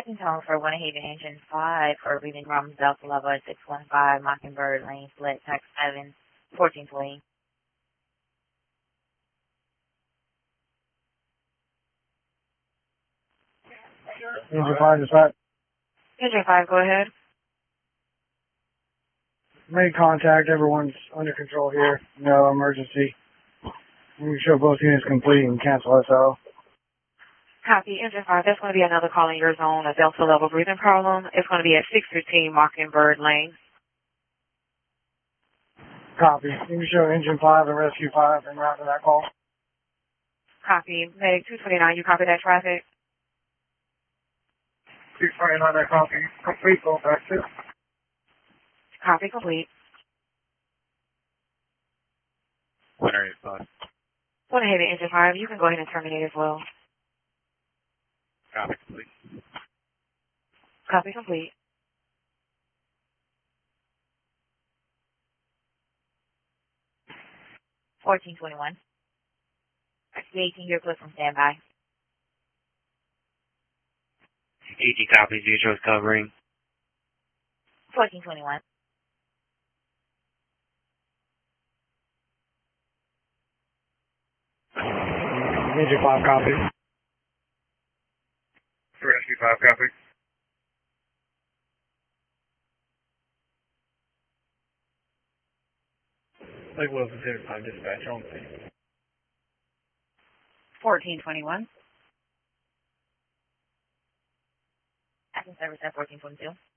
tone for Winnehaven Engine 5 for reading from Delta Level at 615 Mockingbird Lane, Split, Tax 7, 1420. Engine 5 is that? Engine 5, go ahead. Made contact. Everyone's under control here. No emergency. We show both units complete and cancel SO. Copy. Engine 5, that's going to be another call in your zone, a Delta Level breathing problem. It's going to be at 615 Mockingbird Lane. Copy. You can show Engine 5 and Rescue 5 en route to that call. Copy. Medic 229, you copy that traffic? 229, that copy. Complete, go back to. Copy complete. Winner 85. Winnehaven Engine 5, you can go ahead and terminate as well. Copy complete. Copy complete. $14.21. Activating your clip from standby. AG copies, usual is covering. $14.21. Engine 5 copy. Rescue 5 copy. Lake Wilson 5 dispatch only. 14.21. Acting service at 14.22.